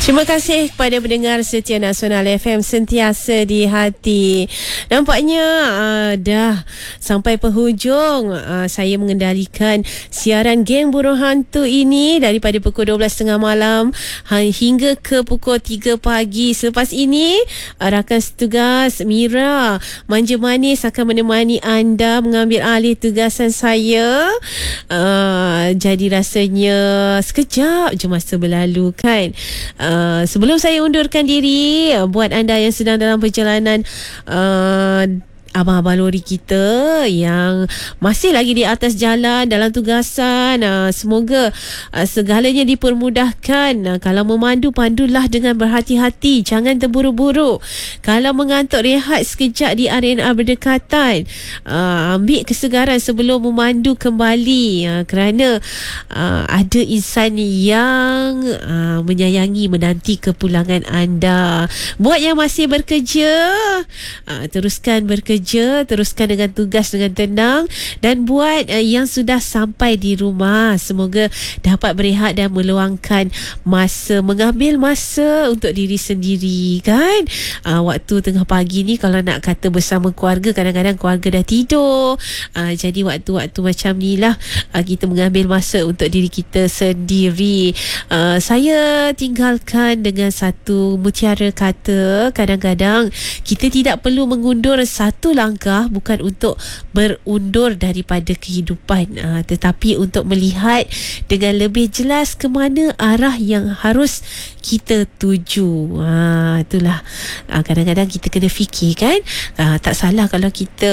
Terima kasih kepada pendengar setia Nasional FM sentiasa di hati. Nampaknya dah sampai penghujung saya mengendalikan siaran Geng Burung Hantu ini daripada pukul 12.30 malam hingga ke pukul 3 pagi. Selepas ini rakan setugas Mira Manja Manis akan menemani anda mengambil alih tugasan saya. Jadi rasanya sekejap je masa berlalu kan. Sebelum saya undurkan diri, buat anda yang sedang dalam perjalanan, abang-abang lori kita yang masih lagi di atas jalan dalam tugasan, semoga segalanya dipermudahkan. Kalau memandu, pandulah dengan berhati-hati, jangan terburu-buru. Kalau mengantuk, rehat sekejap di arena berdekatan. Ambil kesegaran sebelum memandu kembali, kerana ada insan yang menyayangi, menanti kepulangan anda. Buat yang masih bekerja, teruskan bekerja, teruskan dengan tugas dengan tenang. Dan buat yang sudah sampai di rumah, semoga dapat berehat dan meluangkan masa, mengambil masa untuk diri sendiri kan. Waktu tengah pagi ni kalau nak kata bersama keluarga, kadang-kadang keluarga dah tidur. Jadi waktu-waktu macam ni lah kita mengambil masa untuk diri kita sendiri. Saya tinggalkan dengan satu mutiara kata, kadang-kadang kita tidak perlu mengundur satu langkah, bukan untuk berundur daripada kehidupan, tetapi untuk melihat dengan lebih jelas ke mana arah yang harus kita tuju. Itulah, kadang-kadang kita kena fikir kan. Tak salah kalau kita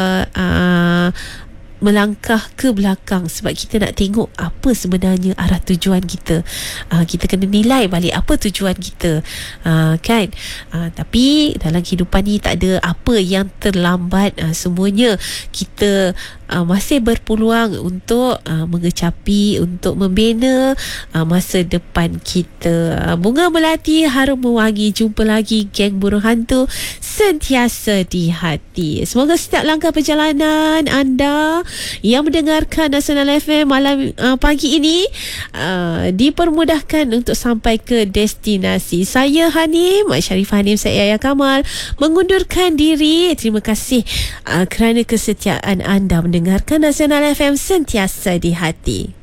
melangkah ke belakang, sebab kita nak tengok apa sebenarnya arah tujuan kita. Kita kena nilai balik apa tujuan kita, kan. Tapi dalam kehidupan ni tak ada apa yang terlambat. Semuanya kita masih berpeluang untuk mengecapi, untuk membina masa depan kita. Bunga melati, harum mewangi. Jumpa lagi Geng Burung Hantu sentiasa di hati. Semoga setiap langkah perjalanan anda yang mendengarkan Nasional FM malam pagi ini dipermudahkan untuk sampai ke destinasi. Saya Hanim, Syarifah Hanim, saya Yaya Kamal, mengundurkan diri. Terima kasih kerana kesetiaan anda mendengarkan Nasional FM sentiasa di hati.